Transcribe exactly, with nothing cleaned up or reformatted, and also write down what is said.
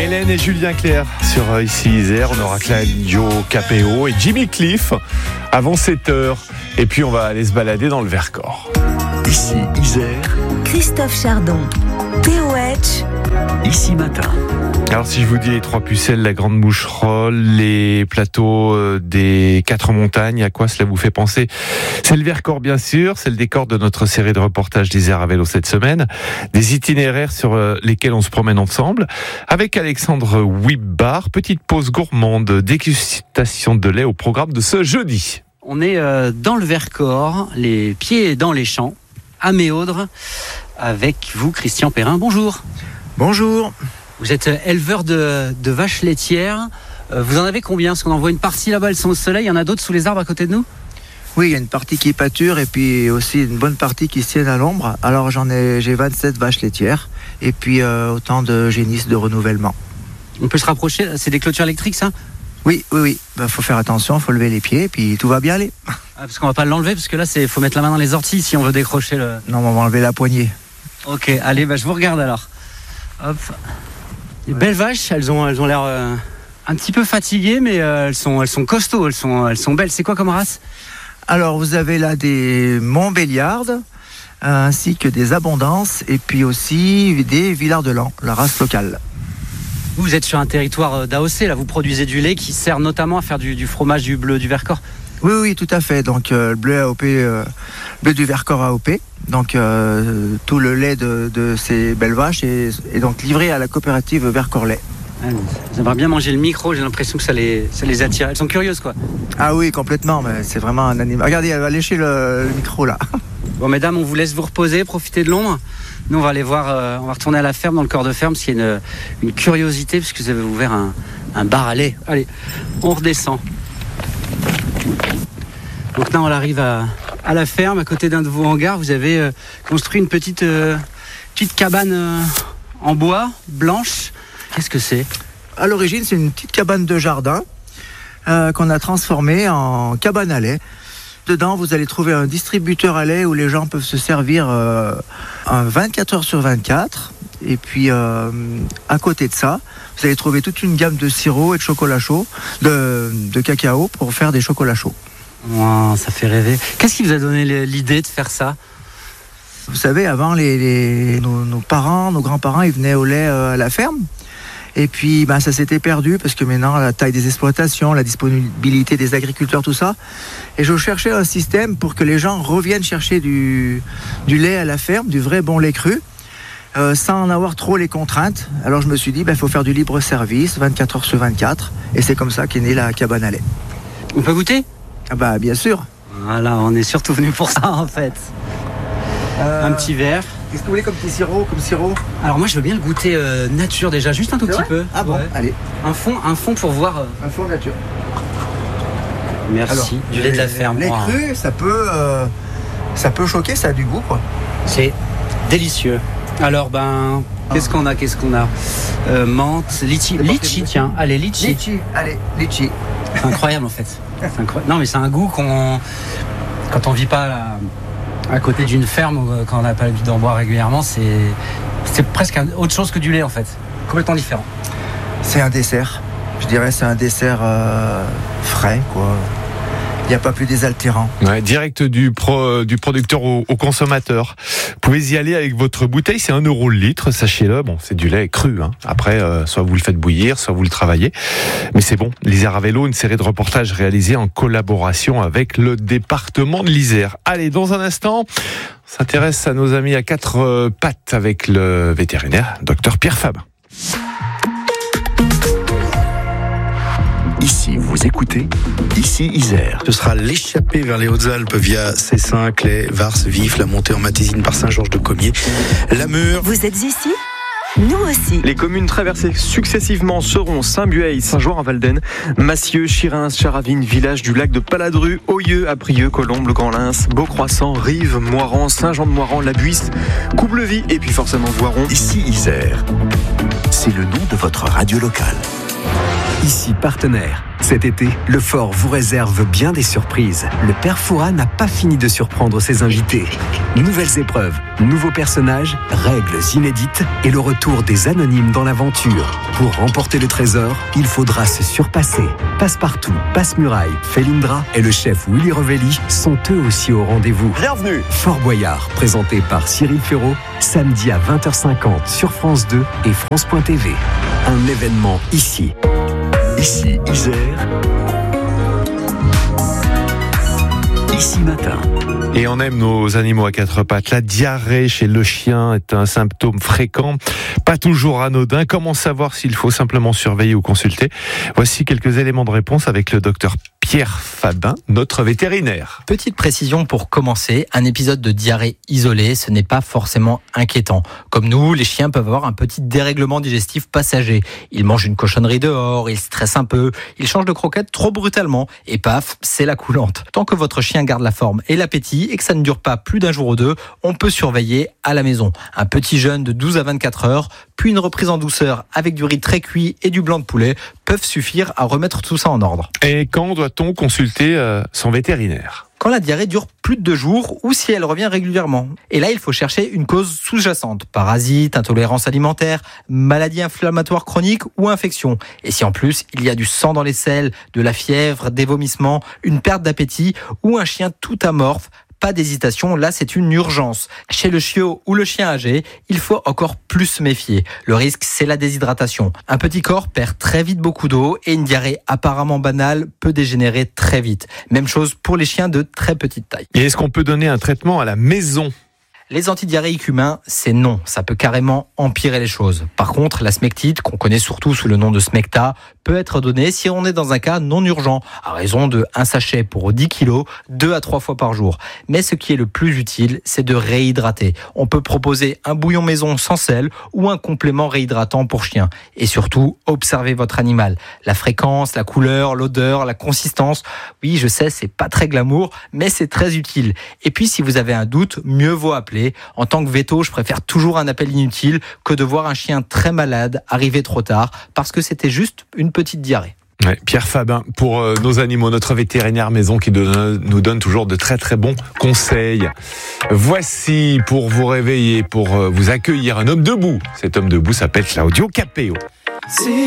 Hélène et Julien Clerc sur euh, Ici Isère. On aura Claudio Capéo et Jimmy Cliff avant sept heures. Et puis on va aller se balader dans le Vercors. Ici Isère. Christophe Chardon, T O H. Ici Matin. Alors si je vous dis les Trois Pucelles, la Grande Moucherolle, les plateaux euh, des Quatre Montagnes, à quoi cela vous fait penser? C'est le Vercors bien sûr, c'est le décor de notre série de reportages d'Isère à vélo cette semaine. Des itinéraires sur euh, lesquels on se promène ensemble. Avec Alexandre Wibbar, petite pause gourmande, dégustation de lait au programme de ce jeudi. On est euh, dans le Vercors, les pieds dans les champs, à Méaudre, avec vous Christian Perrin. Bonjour. Bonjour. Vous êtes éleveur de, de vaches laitières. Euh, vous en avez combien? Parce qu'on en voit une partie là-bas, elles sont au soleil. Il y en a d'autres sous les arbres à côté de nous? Oui, il y a une partie qui pâture et puis aussi une bonne partie qui se tiennent à l'ombre. Alors j'en ai, j'ai vingt-sept vaches laitières et puis euh, autant de génisses de renouvellement. On peut se rapprocher? C'est des clôtures électriques, ça? Oui, oui, oui. Ben, faut faire attention, faut lever les pieds et puis tout va bien aller. Ah, parce qu'on va pas l'enlever, parce que là, c'est faut mettre la main dans les orties si on veut décrocher le... Non, on va enlever la poignée. Ok, allez, bah, je vous regarde alors. Hop. Les belles vaches, elles ont, elles ont l'air euh, un petit peu fatiguées, mais euh, elles sont, elles sont costauds, elles sont, elles sont belles. C'est quoi comme race? Alors vous avez là des Montbéliardes, euh, ainsi que des Abondances et puis aussi des Villard de Lans, la race locale. Vous êtes sur un territoire d'A O C, là, vous produisez du lait qui sert notamment à faire du, du fromage du bleu du Vercors. Oui, oui, tout à fait. Donc euh, le bleu A O P, euh, bleu du Vercors A O P. Donc euh, tout le lait de, de ces belles vaches est, est donc livré à la coopérative Vercors Lait. Elles aimeraient bien manger le micro, j'ai l'impression que ça les, ça les attire. Elles sont curieuses, quoi. Ah oui, complètement, mais c'est vraiment un animal. Regardez, elle va lécher le, le micro là. Bon, mesdames, on vous laisse vous reposer, profiter de l'ombre. Nous, on va aller voir, euh, on va retourner à la ferme, dans le corps de ferme, parce qu'il y a une, une curiosité, puisque vous avez ouvert un, un bar à lait. Allez, on redescend. Donc là, on arrive à, à la ferme, à côté d'un de vos hangars. Vous avez euh, construit une petite, euh, petite cabane euh, en bois, blanche. Qu'est-ce que c'est? À l'origine, c'est une petite cabane de jardin euh, qu'on a transformée en cabane à lait. Dedans, vous allez trouver un distributeur à lait où les gens peuvent se servir euh, vingt-quatre heures sur vingt-quatre. Et puis, euh, à côté de ça, vous allez trouver toute une gamme de sirops et de chocolat chaud, de, de cacao pour faire des chocolats chauds. Wow, ça fait rêver. Qu'est-ce qui vous a donné l'idée de faire ça? Vous savez, avant, les, les, nos, nos parents, nos grands-parents, ils venaient au lait euh, à la ferme. Et puis, ben, ça s'était perdu parce que maintenant, la taille des exploitations, la disponibilité des agriculteurs, tout ça. Et je cherchais un système pour que les gens reviennent chercher du, du lait à la ferme, du vrai bon lait cru, euh, sans en avoir trop les contraintes. Alors, je me suis dit, ben, il faut faire du libre service, vingt-quatre heures sur vingt-quatre. Et c'est comme ça qu'est née la cabane à lait. On peut goûter? Ah bah, bien sûr. Voilà, on est surtout venu pour ça, en fait. Euh... Un petit verre. Qu'est-ce que vous voulez comme petit sirop, comme sirop? Alors moi je veux bien le goûter euh, nature déjà, juste un tout petit peu. Ah bon, ouais. Allez. Un fond, un fond pour voir. Euh... Un fond nature. Merci. Alors, du lait de la ferme. Le lait wow. cru, ça peut, euh, ça peut choquer, ça a du goût quoi. C'est délicieux. Alors ben, qu'est-ce qu'on a, qu'est-ce qu'on a euh, Menthe, litchi, litchi, tiens, allez litchi. Litchi, allez, litchi. C'est incroyable en fait. C'est incroyable. Non mais c'est un goût qu'on, quand on vit pas là, à côté d'une ferme ou quand on n'a pas l'habitude d'en boire régulièrement, c'est, c'est presque autre chose que du lait en fait. Complètement différent. C'est un dessert. Je dirais c'est un dessert euh, frais quoi. Il n'y a pas plus désaltérant. Ouais, direct du, pro, du producteur au, au consommateur. Vous pouvez y aller avec votre bouteille, c'est un euro le litre, sachez-le. Bon, c'est du lait cru. Hein. Après, euh, soit vous le faites bouillir, soit vous le travaillez. Mais c'est bon. L'Isère à vélo, une série de reportages réalisés en collaboration avec le département de l'Isère. Allez, dans un instant, on s'intéresse à nos amis à quatre pattes avec le vétérinaire, docteur Pierre Fabre. Ici, vous écoutez Ici Isère. Ce sera l'échappée vers les Hautes-Alpes via Cessin, Claye, Vars, Vif, la montée en Matésine par Saint-Georges-de-Comiers, la Mure. Vous êtes ici ? Nous aussi. Les communes traversées successivement seront Saint-Bueil, Saint-Joire-en-Valdaine, Massieux, Chirins, Charavine, village du lac de Paladru, Oyeux, Aprieux, Colombes, Le Grand-Lins, Beaucroissant, Rives, Moiran, Saint-Jean-de-Moiran, La Buisse, Coublevis et puis forcément Voiron. Ici Isère, c'est le nom de votre radio locale. Ici partenaire, Cet été, le fort vous réserve bien des surprises. Le père Fouras n'a pas fini de surprendre ses invités. Nouvelles épreuves, nouveaux personnages, règles inédites et le retour des anonymes dans l'aventure. Pour remporter le trésor, il faudra se surpasser. Passepartout, Passe-Muraille, Felindra et le chef Willy Revelli sont eux aussi au rendez-vous. Bienvenue. Fort Boyard, présenté par Cyril Ferraud, samedi à vingt heures cinquante sur France deux et France point T V. Un événement ici. Ici Isère. Ici Matin. Et on aime nos animaux à quatre pattes. La diarrhée chez le chien est un symptôme fréquent, pas toujours anodin. Comment savoir s'il faut simplement surveiller ou consulter? Voici quelques éléments de réponse avec le docteur Pierre Fabin, notre vétérinaire. Petite précision pour commencer, un épisode de diarrhée isolé, ce n'est pas forcément inquiétant. Comme nous, les chiens peuvent avoir un petit dérèglement digestif passager. Ils mangent une cochonnerie dehors, ils stressent un peu, ils changent de croquette trop brutalement, et paf, c'est la coulante. Tant que votre chien garde la forme et l'appétit, et que ça ne dure pas plus d'un jour ou deux, on peut surveiller à la maison. Un petit jeûne de douze à vingt-quatre heures, puis une reprise en douceur avec du riz très cuit et du blanc de poulet peuvent suffire à remettre tout ça en ordre. Et quand doit-on consulter euh, son vétérinaire? Quand la diarrhée dure plus de deux jours ou si elle revient régulièrement. Et là, il faut chercher une cause sous-jacente. Parasites, intolérance alimentaire, maladie inflammatoire chronique ou infection. Et si en plus, il y a du sang dans les selles, de la fièvre, des vomissements, une perte d'appétit ou un chien tout amorphe, pas d'hésitation, là c'est une urgence. Chez le chiot ou le chien âgé, il faut encore plus se méfier. Le risque, c'est la déshydratation. Un petit corps perd très vite beaucoup d'eau et une diarrhée apparemment banale peut dégénérer très vite. Même chose pour les chiens de très petite taille. Et est-ce qu'on peut donner un traitement à la maison? Les antidiarrhéiques humains, c'est non. Ça peut carrément empirer les choses. Par contre, la smectite, qu'on connaît surtout sous le nom de Smecta, peut être donnée si on est dans un cas non urgent, à raison de un sachet pour dix kilos, deux à trois fois par jour. Mais ce qui est le plus utile, c'est de réhydrater. On peut proposer un bouillon maison sans sel ou un complément réhydratant pour chien. Et surtout, observez votre animal. La fréquence, la couleur, l'odeur, la consistance. Oui, je sais, c'est pas très glamour, mais c'est très utile. Et puis, si vous avez un doute, mieux vaut appeler. En tant que véto, je préfère toujours un appel inutile que de voir un chien très malade arriver trop tard parce que c'était juste une petite diarrhée. Ouais, Pierre Fabin pour euh, nos animaux, notre vétérinaire maison qui donne, nous donne toujours de très très bons conseils. Voici pour vous réveiller, pour euh, vous accueillir un homme debout. Cet homme debout s'appelle Claudio Capeo.